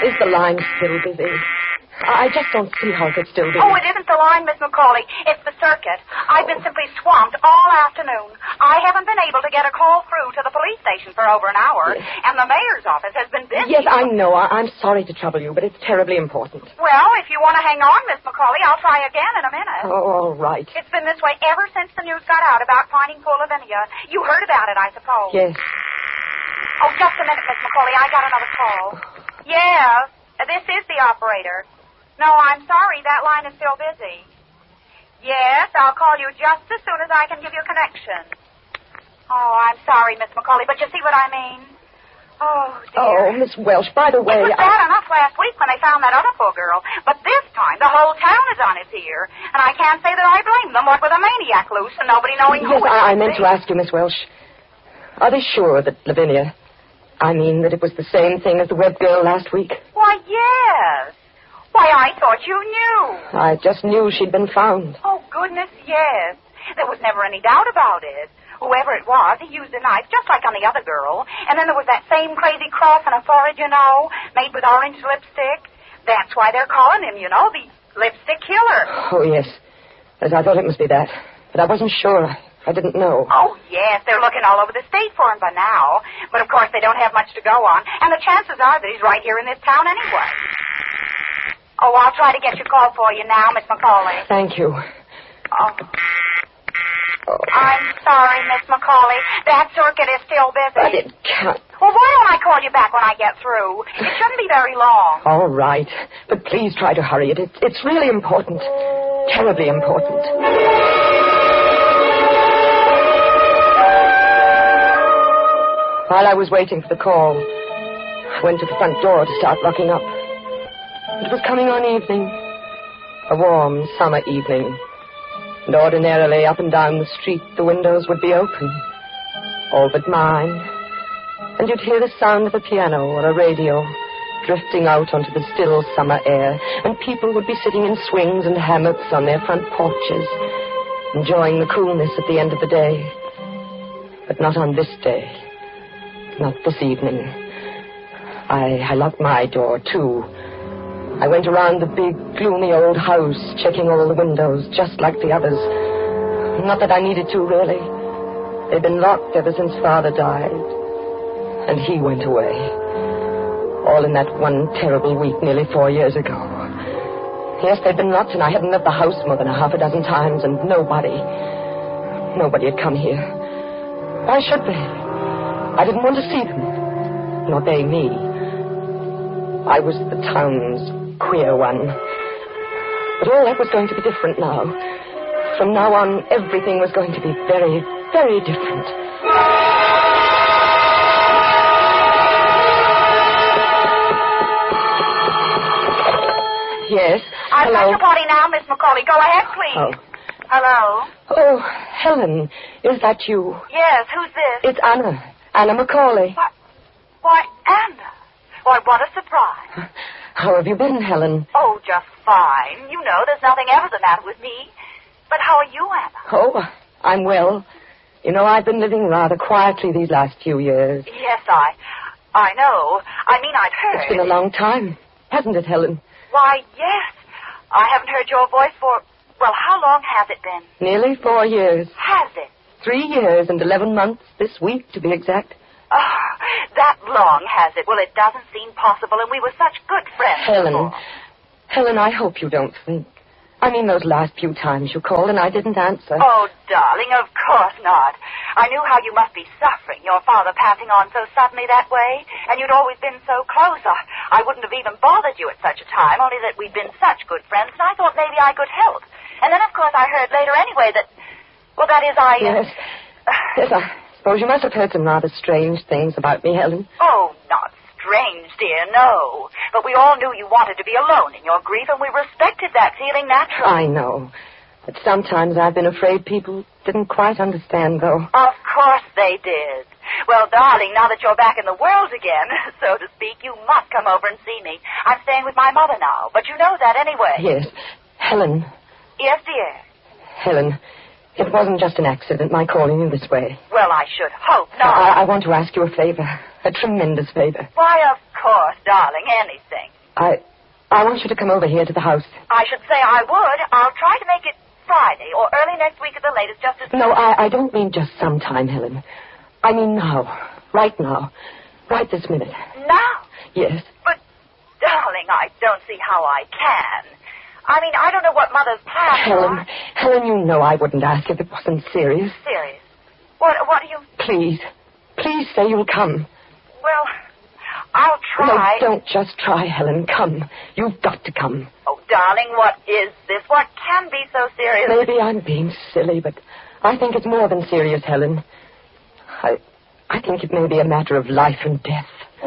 Is the line still busy? I just don't see how it could still be. Oh, it isn't the line, Miss McCauley. It's the circuit. I've been simply swamped all afternoon. I haven't been able to get a call through to the police station for over an hour, and the mayor's office has been busy. Yes, I know. I'm sorry to trouble you, but it's terribly important. Well, if you want to hang on, Miss McCauley, I'll try again in a minute. Oh, all right. It's been this way ever since the news got out about finding poor Lavinia. You heard about it, I suppose. Yes. Oh, just a minute, Miss McCauley. I got another call. Yes, this is the operator. No, I'm sorry. That line is still busy. Yes, I'll call you just as soon as I can give you a connection. Oh, I'm sorry, Miss McCauley, but you see what I mean? Oh, dear. Oh, Miss Welsh, by the way... It was bad enough last week when they found that other poor girl, but this time the whole town is on its ear, and I can't say that I blame them, what with a maniac loose and nobody knowing who it is. I meant to ask you, Miss Welsh. Are they sure that Lavinia... that it was the same thing as the Webb girl last week? Why, yes. Why, I thought you knew. I just knew she'd been found. Oh, goodness, yes. There was never any doubt about it. Whoever it was, he used a knife just like on the other girl. And then there was that same crazy cross on her forehead, made with orange lipstick. That's why they're calling him, the lipstick killer. Oh, yes. As I thought it must be that. But I wasn't sure. I didn't know. Oh, yes, they're looking all over the state for him by now. But, of course, they don't have much to go on. And the chances are that he's right here in this town anyway. Oh, I'll try to get your call for you now, Miss McCauley. Thank you. Oh. I'm sorry, Miss McCauley. That circuit is still busy. But it can't... Well, why don't I call you back when I get through? It shouldn't be very long. All right. But please try to hurry it. It's really important. Terribly important. While I was waiting for the call, I went to the front door to start locking up. It was coming on evening. A warm summer evening. And ordinarily, up and down the street, the windows would be open. All but mine. And you'd hear the sound of a piano or a radio drifting out onto the still summer air. And people would be sitting in swings and hammocks on their front porches, enjoying the coolness at the end of the day. But not on this day. Not this evening. I locked my door, too. I went around the big, gloomy old house, checking all the windows, just like the others. Not that I needed to, really. They'd been locked ever since Father died. And he went away. All in that one terrible week nearly 4 years ago. Yes, they'd been locked, and I hadn't left the house more than half a dozen times, and nobody had come here. Why should they? I didn't want to see them. Nor they me. I was the town's queer one. But all that was going to be different now. From now on, everything was going to be very, very different. Yes? I've got Hello? your party now, Miss McCauley. Go ahead, please. Oh. Hello? Oh, Helen, is that you? Yes, who's this? It's Anna. Anna McCauley. Why, Anna. Why, what a surprise. How have you been, Helen? Oh, just fine. There's nothing ever the matter with me. But how are you, Anna? Oh, I'm well. I've been living rather quietly these last few years. Yes, I know. I'd heard. It's been a long time, hasn't it, Helen? Why, yes. I haven't heard your voice for... Well, how long has it been? Nearly 4 years. Has it? 3 years and 11 months this week, to be exact. Oh, that long, has it? Well, it doesn't seem possible, and we were such good friends before. Helen, I hope you don't think. Those last few times you called and I didn't answer. Oh, darling, of course not. I knew how you must be suffering, your father passing on so suddenly that way, and you'd always been so close. I wouldn't have even bothered you at such a time, only that we'd been such good friends, and I thought maybe I could help. And then, of course, I heard later anyway that... Well, that is, Yes. Yes, I suppose you must have heard some rather strange things about me, Helen. Oh, not strange, dear, no. But we all knew you wanted to be alone in your grief, and we respected that feeling naturally. I know. But sometimes I've been afraid people didn't quite understand, though. Of course they did. Well, darling, now that you're back in the world again, so to speak, you must come over and see me. I'm staying with my mother now, but you know that anyway. Yes. Helen. Yes, dear. Helen, it wasn't just an accident, my calling you this way. Well, I should hope not. I want to ask you a favor. A tremendous favor. Why, of course, darling, anything. I want you to come over here to the house. I should say I would. I'll try to make it Friday or early next week at the latest, just as... No, I don't mean just sometime, Helen. I mean now. Right now. Right this minute. Now? Yes. But, darling, I don't see how I can. I mean, I don't know what Mother's plans are. Helen, you know I wouldn't ask if it wasn't serious. Serious? What do you... Please say you'll come. Well, I'll try. No, don't just try, Helen. Come. You've got to come. Oh, darling, what is this? What can be so serious? Maybe I'm being silly, but I think it's more than serious, Helen. I think it may be a matter of life and death.